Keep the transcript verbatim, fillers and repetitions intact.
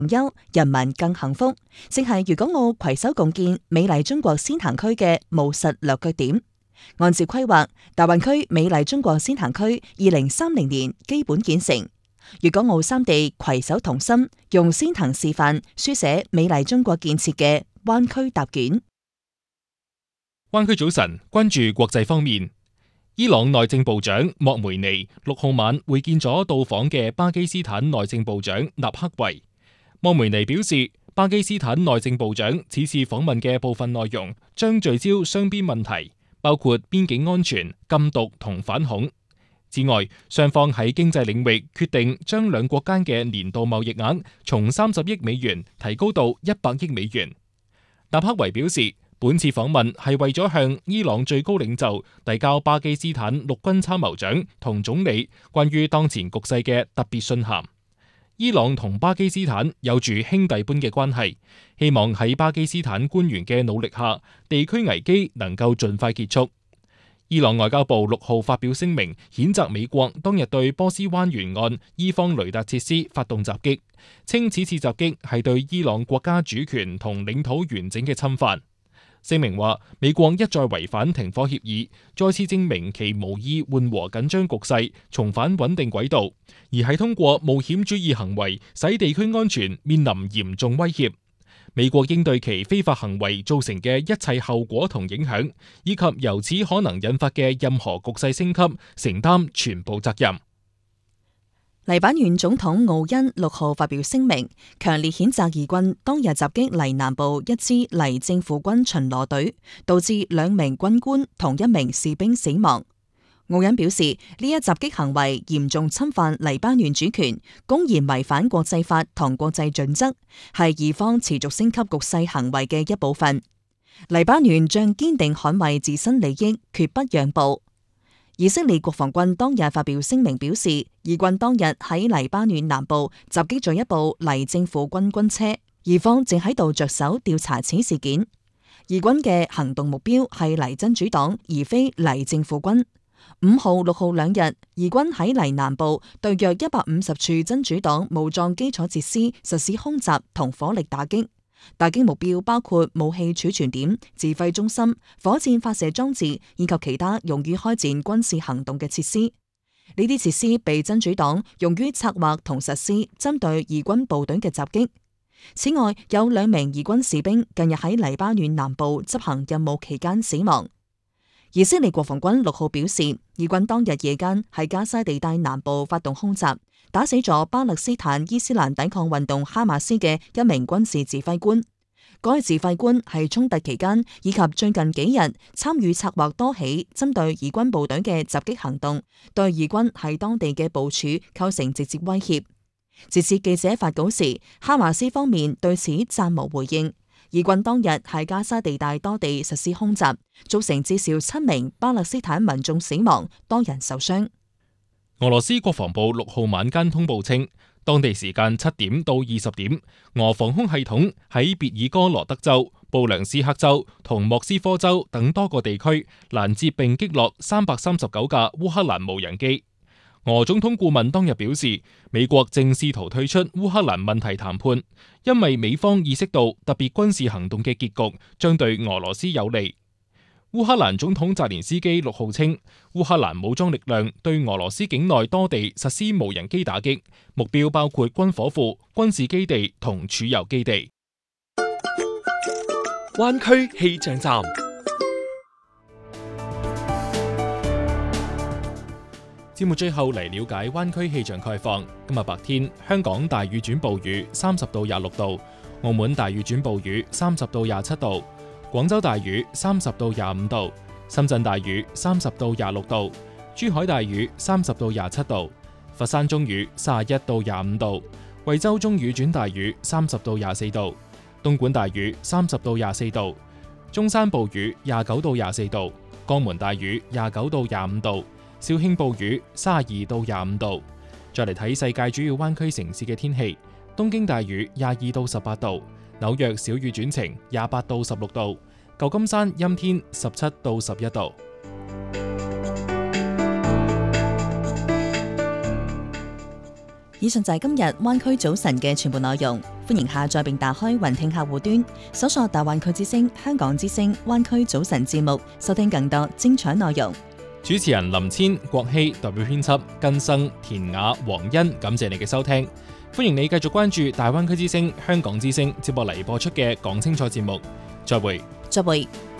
優，人民更幸福，正係粵港澳攜手共建美麗中國先行區嘅務實落腳點。按照規劃，大灣區美麗中國先行區二零三零年基本建成，粵港澳三地攜手同心，用先行示範書寫美麗中國建設嘅灣區答卷。 灣區早晨，關注國際方面。伊朗內政部長莫梅尼六號晚會見咗到訪嘅巴基斯坦內政部長納克維。莫梅尼表示，巴基斯坦內政部長此次訪問嘅部分內容將聚焦雙邊問題，包括邊境安全、禁毒同反恐。此外，雙方喺經濟領域決定將兩國間嘅年度貿易額從三十億美元提高到一百億美元。納克維表示，本次訪問係為咗向伊朗最高領袖遞交巴基斯坦陸軍參謀長同總理關於當前局勢嘅特別信函。伊朗同巴基斯坦有住兄弟般嘅關係，希望喺巴基斯坦官員嘅努力下，地區危機能夠盡快結束。伊朗外交部六號發表聲明，譴責美國當日對波斯灣沿岸伊方雷達設施發動襲擊，稱此次襲擊係對伊朗國家主權同領土完整嘅侵犯。聲明話，美國一再違反停火協議，再次證明其無意緩和緊張局勢，重返穩定軌道，而係通過冒險主義行為，使地區安全面臨嚴重威脅。美國應對其非法行為造成嘅一切後果同影響，以及由此可能引發嘅任何局勢升級，承擔全部責任。 黎巴嫩總統奧恩六號發表聲明，強烈譴責以軍當日襲擊黎南部一支黎政府軍巡邏隊，導致兩名軍官同一名士兵死亡。奧恩表示，呢一襲擊行為嚴重侵犯黎巴嫩主權，公然違反國際法同國際準則，係以方持續升級局勢行為嘅一部分。黎巴嫩將堅定捍衛自身利益，決不讓步。以色列國防軍當日發表聲明表示，以軍當日喺黎巴嫩南部襲擊咗一部黎政府軍軍車，以方正喺度着手調查此事件。以軍嘅行動目標係黎真主黨，而非黎政府軍。五號、六號兩日，以軍喺黎南部對約一百五十處真主黨武裝基礎設施實施空襲同火力打擊。打擊目標包括武器儲存點、指揮中心、火箭發射裝置以及其他用於開展軍事行動嘅設施。呢啲設施被真主黨用於策劃同實施針對以軍部隊嘅襲擊。此外，有兩名以軍士兵近日喺黎巴嫩南部執行任務期間死亡。以色列國防軍六號表示，以軍當日夜間喺加沙地帶南部發動空襲，打死咗巴勒斯坦伊斯蘭抵抗運動哈馬斯嘅一名軍事指揮官。該指揮官喺衝突期間以及最近幾日參與策劃多起針對以軍部隊嘅襲擊行動，對以軍喺當地嘅部署構成直接威脅。截至記者發稿時，哈馬斯方面對此暫無回應。以軍當日喺加沙地帶多地實施空襲，造成至少七名巴勒斯坦民眾死亡，多人受傷。 俄羅斯國防部六號晚間通報稱，當地時間七點到二十點，俄防空系統喺別爾哥羅德州、布良斯克州同莫斯科州等多個地區攔截並擊落三百三十九架烏克蘭無人機。俄總統顧問當日表示，美國正試圖退出烏克蘭問題談判，因為美方意識到特別軍事行動嘅結局將對俄羅斯有利。烏克蘭總統澤連斯基六號稱，烏克蘭武裝力量對俄羅斯境內多地實施無人機打擊，目標包括軍火庫、軍事基地同儲油基地。 灣區氣象站。 節目最後嚟了解灣區氣象概況。今日白天，香港大雨轉暴雨，三十到廿六度；澳門大雨轉暴雨，三十到廿七度；廣州大雨，三十到廿五度；深圳大雨，三十到廿六度；珠海大雨，三十到廿七度；佛山中雨，三十一到廿五度；惠州中雨轉大雨，三十到廿四度；東莞大雨，三十到廿四度；中山暴雨，廿九到廿四度；江門大雨，廿九到廿五度。肇慶暴雨，三十二到廿五度。再嚟睇世界主要灣區城市嘅天氣，東京大雨，廿二到十八度；紐約小雨轉晴，廿八到十六度；舊金山陰天，十七到十一度。 以上就係今日灣區早晨嘅全部內容，歡迎下載並打開雲聽客戶端，搜索大灣區之聲、香港之聲、灣區早晨節目，收聽更多精彩內容。 主持人林千、郭希，代表編輯根生、田雅、黃欣，感謝你嘅收聽。歡迎你繼續關注大灣區之聲、香港之聲接落嚟播出嘅講清楚節目。再會。 再會。